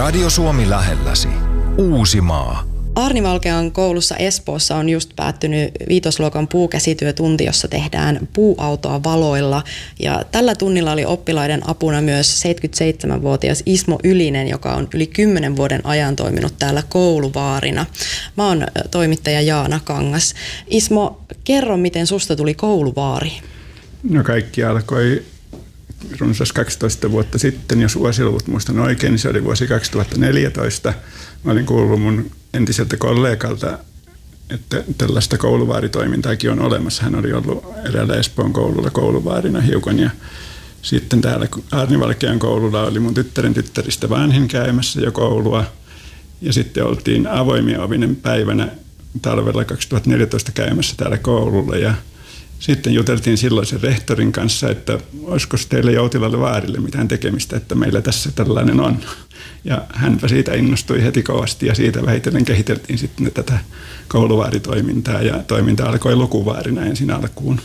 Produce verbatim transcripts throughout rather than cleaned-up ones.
Radio Suomi lähelläsi. Uusimaa. Aarni Valkean koulussa Espoossa on just päättynyt viitosluokan puukäsityötunti, jossa tehdään puuautoa valoilla. Ja tällä tunnilla oli oppilaiden apuna myös seitsemänkymmentäseitsemänvuotias Ismo Ylinen, joka on yli kymmenen vuoden ajan toiminut täällä kouluvaarina. Mä oon toimittaja Jaana Kangas. Ismo, kerro, miten susta tuli kouluvaari? No kaikki alkoi runsas kaksitoista vuotta sitten, jos vuosiluvut muistan oikein, niin se oli vuosi kaksituhattaneljätoista. Mä olin kuullut mun entiseltä kollegalta, että tällaista kouluvaaritoimintaakin on olemassa. Hän oli ollut eräällä Espoon koululla kouluvaarina hiukan ja sitten täällä Aarni Valkean koululla oli mun tyttären tyttäristä vanhin käymässä jo koulua ja sitten oltiin avoimia ovinen päivänä talvella kaksituhattaneljätoista käymässä täällä koululla ja sitten juteltiin silloisen rehtorin kanssa, että olisiko teille Joutilalle vaarille mitään tekemistä, että meillä tässä tällainen on. Ja hänpä siitä innostui heti kovasti ja siitä vähitellen kehiteltiin sitten tätä kouluvaaritoimintaa ja toiminta alkoi lukuvaarina ensin alkuun.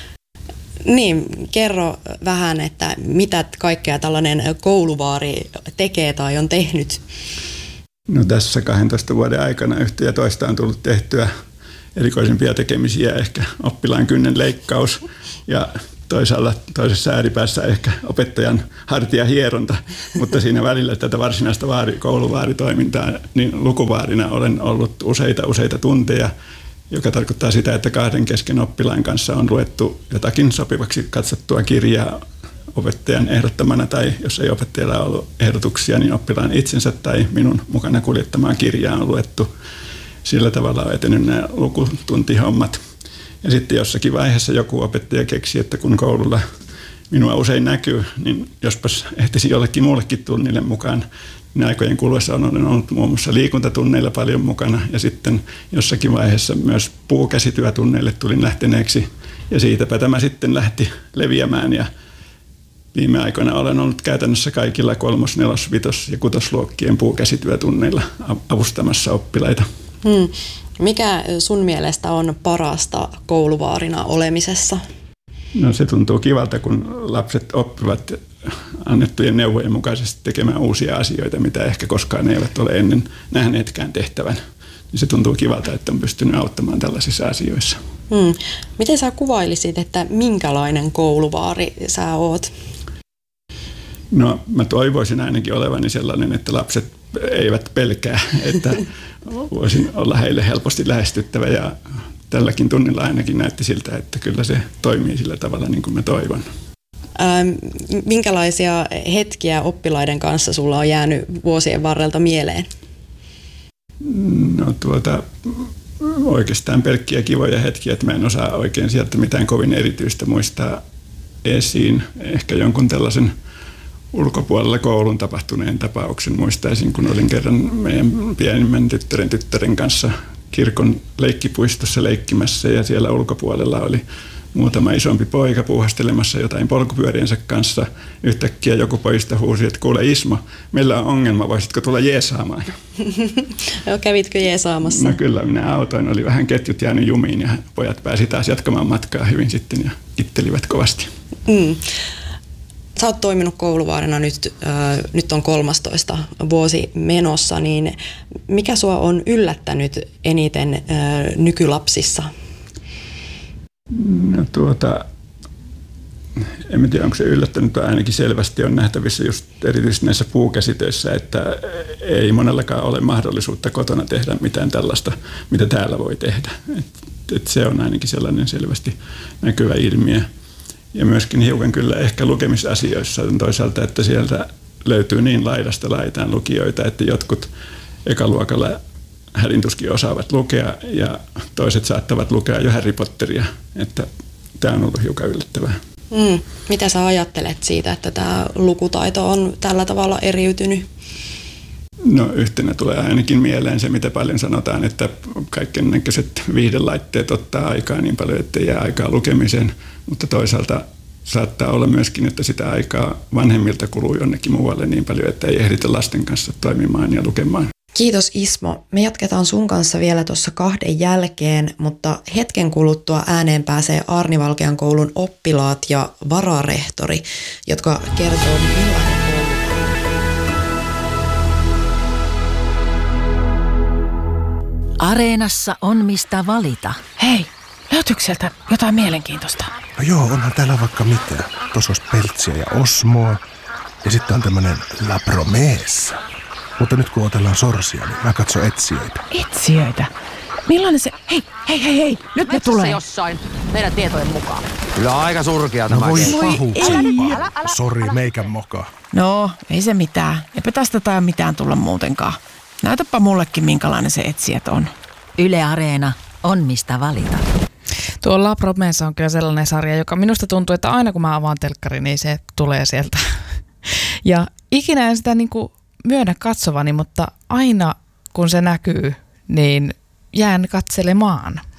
Niin, kerro vähän, että mitä kaikkea tällainen kouluvaari tekee tai on tehnyt? No tässä kahdentoista vuoden aikana yhtä ja toista on tullut tehtyä erikoisempia tekemisiä, ehkä oppilaan kynnen leikkaus ja toisaalla, toisessa ääripäässä ehkä opettajan hartiahieronta, mutta siinä välillä tätä varsinaista vaari, kouluvaaritoimintaa, niin lukuvaarina olen ollut useita useita tunteja, joka tarkoittaa sitä, että kahden kesken oppilaan kanssa on luettu jotakin sopivaksi katsottua kirjaa opettajan ehdottamana, tai jos ei opettajalla ollut ehdotuksia, niin oppilaan itsensä tai minun mukana kuljettamaan kirjaa on luettu. Sillä tavalla on etennyt nämä lukutuntihommat. Ja sitten jossakin vaiheessa joku opettaja keksi, että kun koululla minua usein näkyy, niin jospas ehtisi jollekin muullekin tunnille mukaan. Niin aikojen kuluessa on ollut muun muassa liikuntatunneilla paljon mukana ja sitten jossakin vaiheessa myös puukäsityötunneille tulin lähteneeksi. Ja siitäpä tämä sitten lähti leviämään ja viime aikoina olen ollut käytännössä kaikilla kolmos-, nelos-, vitos- ja kutosluokkien puukäsityötunneilla avustamassa oppilaita. Hmm. Mikä sun mielestä on parasta kouluvaarina olemisessa? No se tuntuu kivalta, kun lapset oppivat annettujen neuvojen mukaisesti tekemään uusia asioita, mitä ehkä koskaan eivät ole ennen nähneetkään tehtävän. Niin se tuntuu kivalta, että on pystynyt auttamaan tällaisissa asioissa. Hmm. Miten sä kuvailisit, että minkälainen kouluvaari sä oot? No mä toivoisin ainakin olevani sellainen, että lapset eivät pelkää, että voisin olla heille helposti lähestyttävä ja tälläkin tunnilla ainakin näytti siltä, että kyllä se toimii sillä tavalla niin kuin mä toivon. Ähm, minkälaisia hetkiä oppilaiden kanssa sulla on jäänyt vuosien varrelta mieleen? No tuota, oikeastaan pelkkiä kivoja hetkiä, että mä en osaa oikein sieltä mitään kovin erityistä muistaa esiin. Ehkä jonkun tällaisen ulkopuolella koulun tapahtuneen tapauksen muistaisin, kun olin kerran meidän pienimmän tyttären tyttären kanssa kirkon leikkipuistossa leikkimässä ja siellä ulkopuolella oli muutama isompi poika puuhastelemassa jotain polkupyöriensä kanssa. Yhtäkkiä joku pojista huusi, että kuule Ismo, meillä on ongelma, voisitko tulla jeesaamaan? Kävitkö jeesaamassa? No kyllä, minä autoin, oli vähän ketjut jäänyt jumiin ja pojat pääsi taas jatkamaan matkaa hyvin sitten ja kittelivät kovasti. Mm. Sä oot toiminut kouluvaarina nyt, äh, nyt on kolmastoista vuosi menossa, niin mikä sua on yllättänyt eniten äh, nykylapsissa? No tuota, en tiedä onko se yllättänyt, tai ainakin selvästi on nähtävissä just erityisesti näissä puukäsitöissä, että ei monellakaan ole mahdollisuutta kotona tehdä mitään tällaista, mitä täällä voi tehdä. Et, et se on ainakin sellainen selvästi näkyvä ilmiö. Ja myöskin hiukan kyllä ehkä lukemisasioissa on toisaalta, että sieltä löytyy niin laidasta laitaan lukijoita, että jotkut ekaluokalla hädintuskin osaavat lukea ja toiset saattavat lukea jo Harry Potteria, että tämä on ollut hiukan yllättävää. Mm. Mitä sä ajattelet siitä, että tämä lukutaito on tällä tavalla eriytynyt? No yhtenä tulee ainakin mieleen se, mitä paljon sanotaan, että kaikennäköiset viihdelaitteet ottaa aikaa niin paljon, ettei jää aikaa lukemiseen, mutta toisaalta saattaa olla myöskin, että sitä aikaa vanhemmilta kuluu jonnekin muualle niin paljon, että ei ehditä lasten kanssa toimimaan ja lukemaan. Kiitos Ismo. Me jatketaan sun kanssa vielä tuossa kahden jälkeen, mutta hetken kuluttua ääneen pääsee Aarni Valkean koulun oppilaat ja vararehtori, jotka kertoo millainen koulu. Areenassa on mistä valita. Hei, löytyykö sieltä jotain mielenkiintoista? No joo, onhan täällä vaikka mitä. Tuossa olisi Peltsiä ja Osmoa. Ja sitten on tämmönen La Promessa. Mutta nyt kun otellaan sorsia, niin mä katson etsijöitä. Etsijöitä? Millainen se... Hei, hei, hei, hei! Nyt ne tulee! Jossain, meidän tietojen mukaan. Kyllä aika surkea no tämä. Voi pahuksempaa. Sori, meikän moka. No, ei se mitään. Eipä tästä tai mitään tulla muutenkaan. Näytäpä mullekin, minkälainen se etsijät on. Yle Areena on mistä valita. Tuo La Promessa on kyllä sellainen sarja, joka minusta tuntuu, että aina kun mä avaan telkkari, niin se tulee sieltä. Ja ikinä en sitä niin kuin myönnä katsovani, mutta aina kun se näkyy, niin jään katselemaan.